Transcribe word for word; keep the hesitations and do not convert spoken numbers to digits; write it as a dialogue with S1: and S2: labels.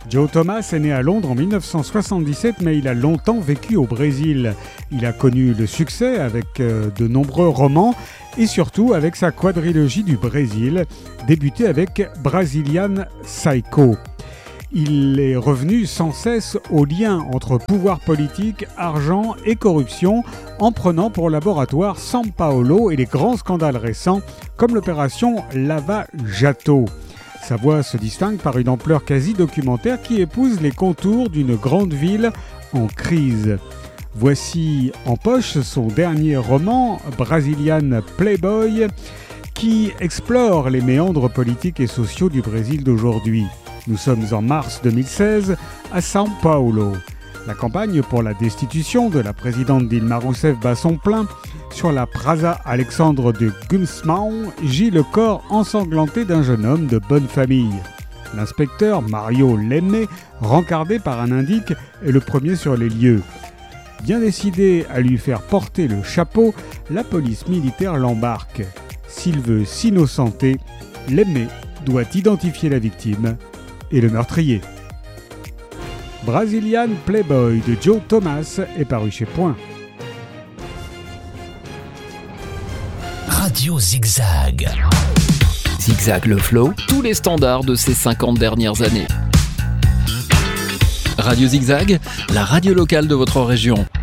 S1: Joe Thomas est né à Londres en dix-neuf cent soixante-dix-sept, mais il a longtemps vécu au Brésil. Il a connu le succès avec euh, de nombreux romans et surtout avec sa quadrilogie du Brésil, débutée avec Brazilian Psycho. Il est revenu sans cesse au lien entre pouvoir politique, argent et corruption, en prenant pour laboratoire São Paulo et les grands scandales récents comme l'opération Lava Jato. Sa voix se distingue par une ampleur quasi documentaire qui épouse les contours d'une grande ville en crise. Voici en poche son dernier roman, Brazilian Playboy, qui explore les méandres politiques et sociaux du Brésil d'aujourd'hui. Nous sommes en mars deux mille seize à São Paulo. La campagne pour la destitution de la présidente Dilma Rousseff bat son plein. Sur la Praça Alexandre de Gusmão gît le corps ensanglanté d'un jeune homme de bonne famille. L'inspecteur Mario Leme, rencardé par un indique, est le premier sur les lieux. Bien décidé à lui faire porter le chapeau, la police militaire l'embarque. S'il veut s'innocenter, Leme doit identifier la victime et le meurtrier. Brazilian Playboy de Joe Thomas est paru chez Point.
S2: Radio Zigzag. Zigzag le flow, tous les standards de ces cinquante dernières années. Radio Zigzag, la radio locale de votre région.